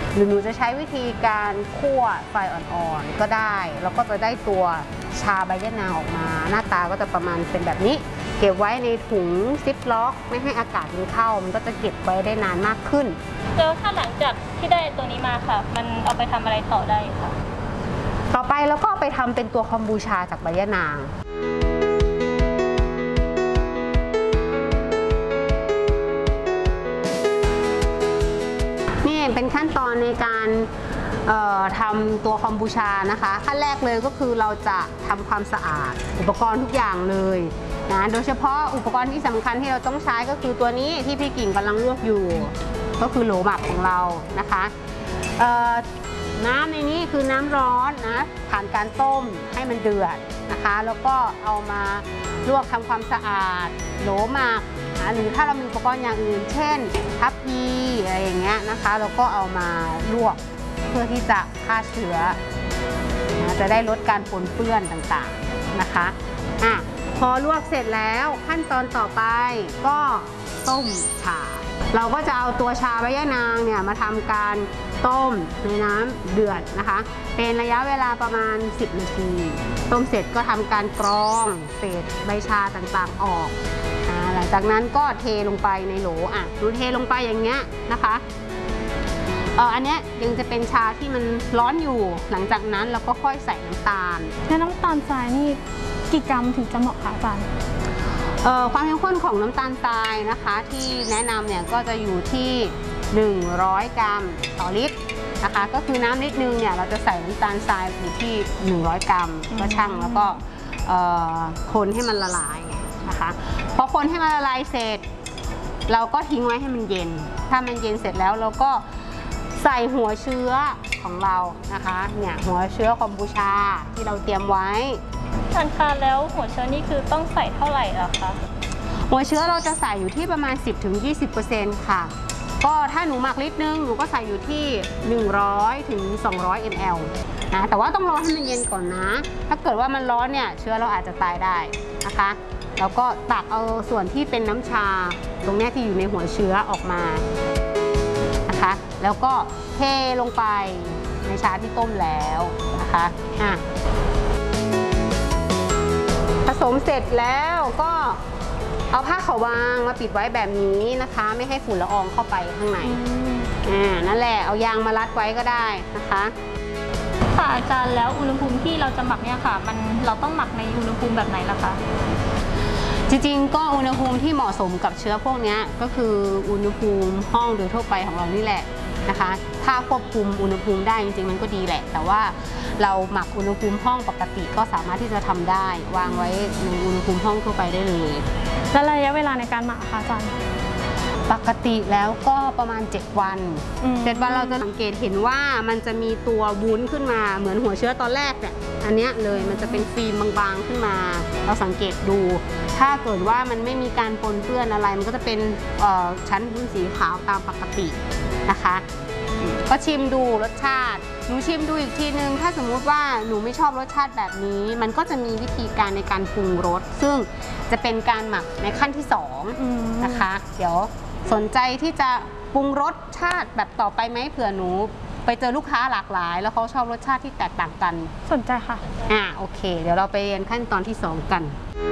หรือหนูจะใช้วิธีการคั่วไฟอ่อนๆก็ได้แล้วก็จะได้ตัวชาใบยะนางออกมาหน้าตาก็จะประมาณเป็นแบบนี้เก็บไว้ในถุงซิปล็อกไม่ให้อากาศมันเข้ามันก็จะเก็บไว้ได้นานมากขึ้นแล้วถ้าหลังจากที่ได้ตัวนี้มาค่ะมันเอาไปทำอะไรต่อได้ค่ะต่อไปเราก็ไปทำเป็นตัวคอมบูชาจากใบยะนางนี่เป็นขั้นตอนในการทำตัวคอมบูชานะคะขั้นแรกเลยก็คือเราจะทำความสะอาดอุปกรณ์ทุกอย่างเลยนะโดยเฉพาะอุปกรณ์ที่สำคัญที่เราต้องใช้ก็คือตัวนี้ที่พี่กิ่งกำลังลวกอยู่ก็คือโหลหมักของเรานะคะน้ำในนี้คือน้ำร้อนนะผ่านการต้มให้มันเดือดนะคะแล้วก็เอามาลวกทำความสะอาดโหลหมักหรือถ้าเรามีอุปกรณ์อย่างอื่นเช่นทัพพีอะไรอย่างเงี้ยนะคะเราก็เอามาลวกเพื่อที่จะฆ่าเชื้อจะได้ลดการปนเปื้อนต่างๆนะคะพอลวกเสร็จแล้วขั้นตอนต่อไปก็ต้มชาเราก็จะเอาตัวชาใบยะนางเนี่ยมาทำการต้มในน้ำเดือดนะคะเป็นระยะเวลาประมาณ10 นาทีต้มเสร็จก็ทำการกรองเศษใบชาต่างๆออกหลังจากนั้นก็เทลงไปในโหลดูเทลงไปอย่างเงี้ยนะคะอันนี้ยังจะเป็นชาที่มันร้อนอยู่หลังจากนั้นเราก็ค่อยใส่น้ำตาลแล้วน้ำตาลทรายนี่กี่กรัมถึงจะเหมาะคะอาจารย์ความเข้มข้นของน้ำตาลทรายนะคะที่แนะนำเนี่ยก็จะอยู่ที่100 กรัมต่อลิตรนะคะก็คือน้ำลิตรนึงเนี่ยเราจะใส่น้ำตาลทรายอยู่ที่100 กรัมก็ชั่งแล้วก็คนให้มันละลายนะคะพอคนให้มันละลายเสร็จเราก็ทิ้งไว้ให้มันเย็นถ้ามันเย็นเสร็จแล้วเราก็ใส่หัวเชื้อของเรานะคะเนี่ยหัวเชื้อคอมบูชาที่เราเตรียมไว้ท่านคะแล้วหัวเชื้อนี่คือต้องใส่เท่าไหร่ล่ะคะหัวเชื้อเราจะใส่อยู่ที่ประมาณ 10-20% ค่ะก็ถ้าหนูหมักลิตรนึงหนูก็ใส่อยู่ที่100-200 ml นะแต่ว่าต้องรอให้มันเย็นก่อนนะถ้าเกิดว่ามันร้อนเนี่ยเชื้อเราอาจจะตายได้นะคะแล้วก็ตักเอาส่วนที่เป็นน้ำชาตรงนี้ที่อยู่ในหัวเชื้อออกมานะคะแล้วก็เทลงไปในชาที่ต้มแล้วนะคะผสมเสร็จแล้วก็เอาผ้าขาวบางมาปิดไว้แบบนี้นะคะไม่ให้ฝุ่นละอองเข้าไปข้างในนั่นแหละเอายางมารัดไว้ก็ได้นะคะค่ะอาจารย์แล้วอุณหภูมิที่เราจะหมักเนี่ยค่ะเราต้องหมักในอุณหภูมิแบบไหนล่ะคะจริงๆก็อุณหภูมิที่เหมาะสมกับเชื้อพวกนี้ก็คืออุณหภูมิห้องโดยทั่วไปของเรานี่แหละนะคะถ้าควบคุมอุณหภูมิได้จริงๆมันก็ดีแหละแต่ว่าเราหมักอุณหภูมิห้องปกติก็สามารถที่จะทำได้วางไว้ในอุณหภูมิห้องทั่วไปได้เลยแล้วระยะเวลาในการหมักคะอาจารย์ปกติแล้วก็ประมาณ7 วัน7 วันเราจะสังเกตเห็นว่ามันจะมีตัววุ้นขึ้นมาเหมือนหัวเชื้อตอนแรกเนี่ยอันนี้เลยมันจะเป็นฟิล์มบางๆขึ้นมาเราสังเกตดูถ้าเกิดว่ามันไม่มีการปนเปื้อนอะไรมันก็จะเป็นชั้นวุ้นสีขาวตามปกตินะคะก็ชิมดูรสชาติหนูชิมดูอีกทีนึงถ้าสมมุติว่าหนูไม่ชอบรสชาติแบบนี้มันก็จะมีวิธีการในการปรุงรสซึ่งจะเป็นการหมักในขั้นที่2นะคะเดี๋ยวสนใจที่จะปรุงรสชาติแบบต่อไปไหมเผื่อหนูไปเจอลูกค้าหลากหลายแล้วเขาชอบรสชาติที่แตกต่างกันสนใจค่ะโอเคเดี๋ยวเราไปเรียนขั้นตอนที่2กัน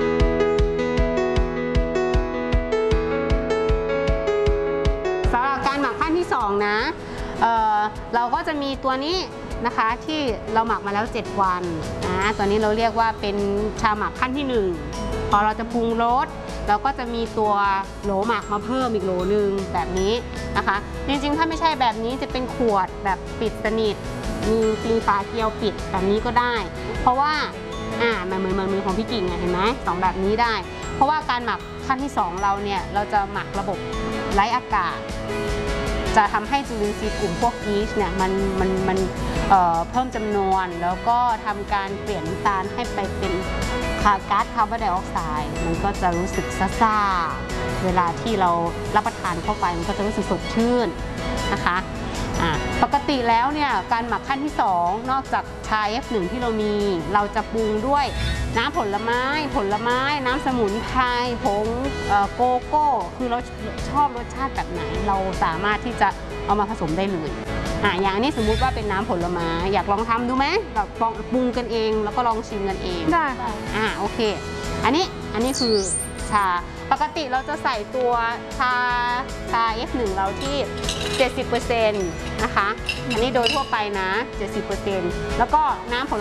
สำหรับการหมักขั้นที่2นะเราก็จะมีตัวนี้นะคะที่เราหมักมาแล้ว7 วันนะตัวนี้เราเรียกว่าเป็นชาหมักขั้นที่1พอเราจะปรุงรสเราก็จะมีตัวโหลหมักมาเพิ่มอีกโหลนึงแบบนี้นะคะจริงๆถ้าไม่ใช่แบบนี้จะเป็นขวดแบบปิดสนิทมีฝาเกลียวปิดแบบนี้ก็ได้เพราะว่ามันเหมือนมือของพี่กิ่งเห็นไหม2 แบบนี้ได้เพราะว่าการหมักขั้นที่2เราเนี่ยเราจะหมักระบบไร้อากาศจะทำให้จุลินทรีย์กลุ่มพวกยีสต์เนี่ยมันเพิ่มจำนวนแล้วก็ทำการเปลี่ยนน้ำตาลให้ไปเป็นก๊าซคาร์บอนไดออกไซด์มันก็จะรู้สึกซ่าๆเวลาที่เรารับประทานเข้าไปมันก็จะรู้สึกสดชื่นนะคะปกติแล้วเนี่ยการหมักขั้นที่2นอกจากชา F1 ที่เรามีเราจะปรุงด้วยน้ำผลไม้น้ำสมุนไพรผงโกโก้คือเราชอบรสชาติแบบไหนเราสามารถที่จะเอามาผสมได้เลยอย่างอันนี้สมมุติว่าเป็นน้ำผลไม้อยากลองทำดูไหมแบบลองปรุงกันเองแล้วก็ลองชิมกันเองได้ค่ะโอเคอันนี้คือชาปกติเราจะใส่ตัวชา F1 เราที่ 70% นะคะอันนี้โดยทั่วไปนะ 70% แล้วก็น้ำผล